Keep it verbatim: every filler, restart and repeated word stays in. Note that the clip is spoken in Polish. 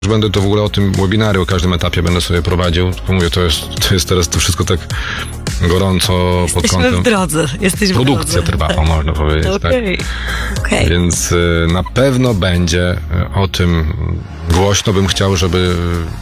Już będę to w ogóle o tym webinary, o każdym etapie będę sobie prowadził. Tylko mówię, to jest, to jest teraz to wszystko tak gorąco pod Jesteśmy kątem. w drodze. Jesteśmy Produkcja w drodze. trwa, Tak. o, można powiedzieć. Okej. Tak. Okej. Więc y, na pewno będzie o tym głośno. Bym chciał, żeby